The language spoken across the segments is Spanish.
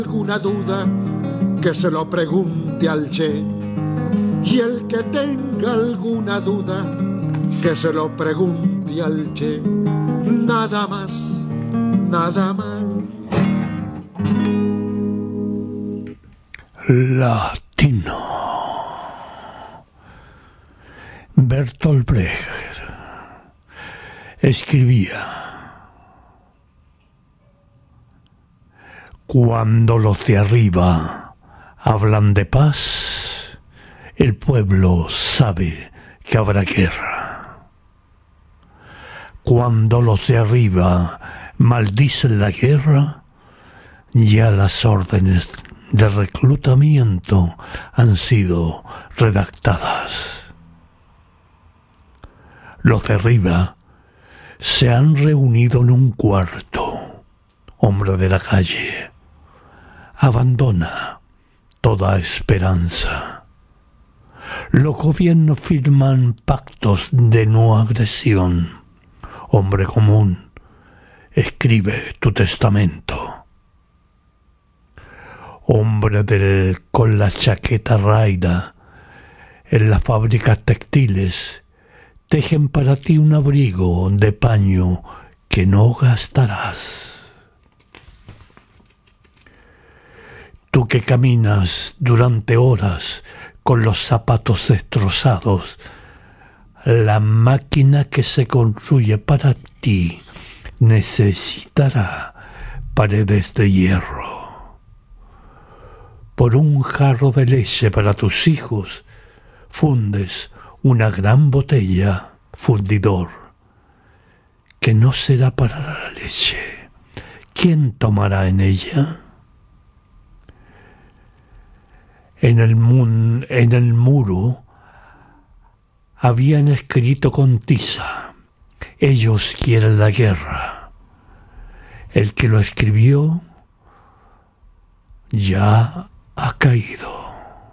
alguna duda, que se lo pregunte al Che. Y el que tenga alguna duda, que se lo pregunte al Che. Nada más, nada más. Latino. Bertolt Brecht escribía: cuando los de arriba hablan de paz, el pueblo sabe que habrá guerra. Cuando los de arriba maldicen la guerra, ya las órdenes de reclutamiento han sido redactadas. Los de arriba se han reunido en un cuarto. Hombre de la calle, abandona toda esperanza. Los gobiernos firman pactos de no agresión. Hombre común, escribe tu testamento. Hombre con la chaqueta raida, en las fábricas textiles, tejen para ti un abrigo de paño que no gastarás. Tú que caminas durante horas con los zapatos destrozados, la máquina que se construye para ti necesitará paredes de hierro. Por un jarro de leche para tus hijos, fundes una gran botella fundidor, que no será para la leche. ¿Quién tomará en ella? En el muro habían escrito con tiza: ellos quieren la guerra. El que lo escribió ya ha caído.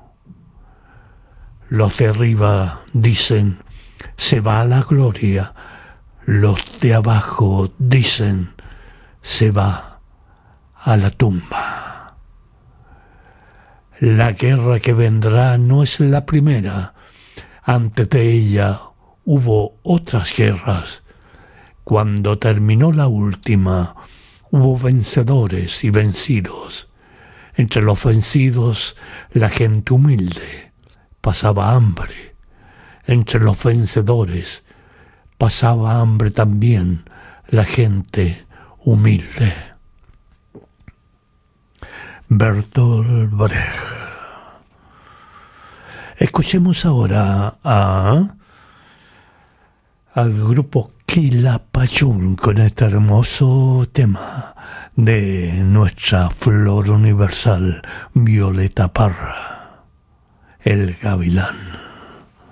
Los de arriba dicen: se va a la gloria. Los de abajo dicen: se va a la tumba. La guerra que vendrá no es la primera. Antes de ella hubo otras guerras. Cuando terminó la última, hubo vencedores y vencidos. Entre los vencidos, la gente humilde pasaba hambre. Entre los vencedores pasaba hambre también la gente humilde. Bertolt Brecht. Escuchemos ahora al grupo Quilapayún con este hermoso tema de nuestra flor universal, Violeta Parra, El Gavilán.